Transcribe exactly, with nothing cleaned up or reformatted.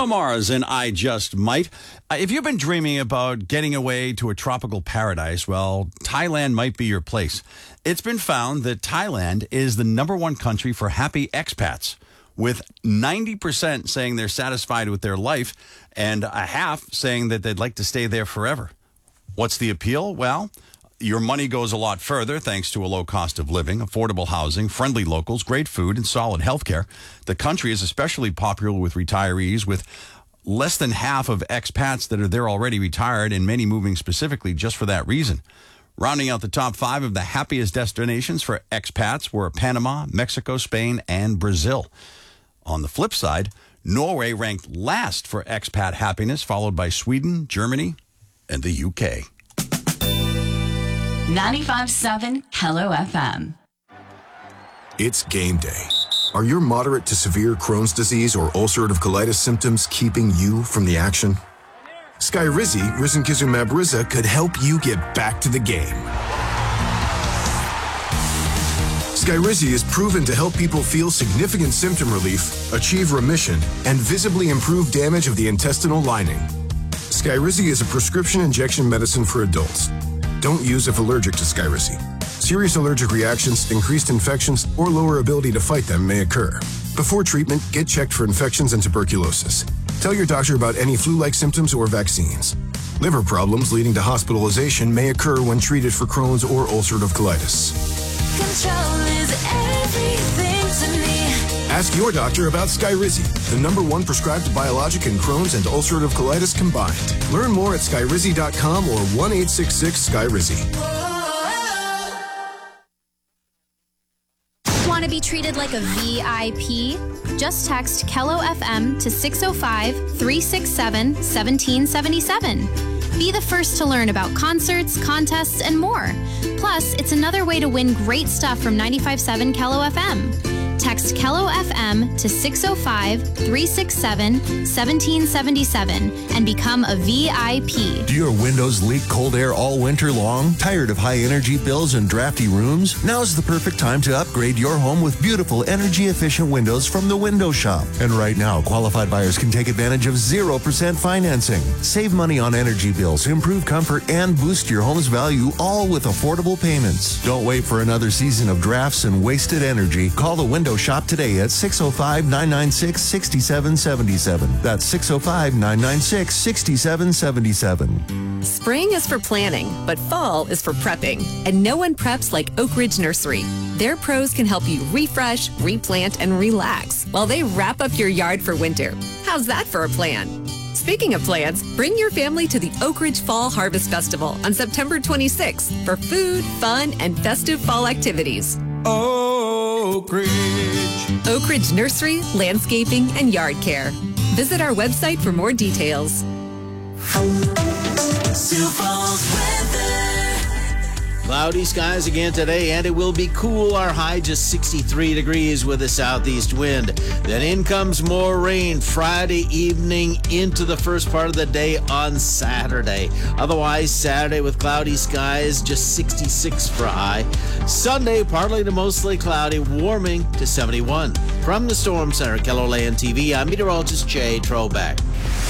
Mars and I Just Might. Uh, if you've been dreaming about getting away to a tropical paradise, well, Thailand might be your place. It's been found that Thailand is the number one country for happy expats, with ninety percent saying they're satisfied with their life and a half saying that they'd like to stay there forever. What's the appeal? Well, your money goes a lot further thanks to a low cost of living, affordable housing, friendly locals, great food, and solid health care. The country is especially popular with retirees, with less than half of expats that are there already retired, and many moving specifically just for that reason. Rounding out the top five of the happiest destinations for expats were Panama, Mexico, Spain, and Brazil. On the flip side, Norway ranked last for expat happiness, followed by Sweden, Germany, and the U K. ninety-five point seven Hello F M. It's game day. Are your moderate to severe Crohn's disease or ulcerative colitis symptoms keeping you from the action? Skyrizi, risankizumab Riza, could help you get back to the game. Skyrizi is proven to help people feel significant symptom relief, achieve remission, and visibly improve damage of the intestinal lining. Skyrizi is a prescription injection medicine for adults. Don't use if allergic to Skyrizi. Serious allergic reactions, increased infections, or lower ability to fight them may occur. Before treatment, get checked for infections and tuberculosis. Tell your doctor about any flu-like symptoms or vaccines. Liver problems leading to hospitalization may occur when treated for Crohn's or ulcerative colitis. Control is everything to me. Ask your doctor about Skyrizi, the number one prescribed biologic in Crohn's and ulcerative colitis combined. Learn more at skyrizi dot com or one eight six six Skyrizi. Want to be treated like a V I P? Just text Kello F M to six oh five, three six seven, one seven seven seven. Be the first to learn about concerts, contests, and more. Plus, it's another way to win great stuff from ninety-five point seven Kello F M. Text Kello F M to six oh five, three six seven, one seven seven seven and become a V I P. Do your windows leak cold air all winter long? Tired of high energy bills and drafty rooms? Now's the perfect time to upgrade your home with beautiful energy efficient windows from the Window Shop. And right now, qualified buyers can take advantage of zero percent financing. Save money on energy bills, improve comfort, and boost your home's value, all with affordable payments. Don't wait for another season of drafts and wasted energy. Call the Window Shop today at six oh five, nine nine six, six seven seven seven. That's six oh five, nine nine six, six seven seven seven. Spring is for planning, but fall is for prepping. And no one preps like Oak Ridge Nursery. Their pros can help you refresh, replant, and relax while they wrap up your yard for winter. How's that for a plan? Speaking of plants, bring your family to the Oak Ridge Fall Harvest Festival on September twenty-sixth for food, fun, and festive fall activities. Oak Ridge. Oak Ridge Nursery, Landscaping, and Yard Care. Visit our website for more details. Sioux Falls weather. Cloudy skies again today, and it will be cool. Our high just sixty-three degrees with a southeast wind. Then in comes more rain Friday evening into the first part of the day on Saturday. Otherwise, Saturday with cloudy skies, just sixty-six for a high. Sunday, partly to mostly cloudy, warming to seventy-one. From the Storm Center, Kelloland T V, I'm meteorologist Jay Troback.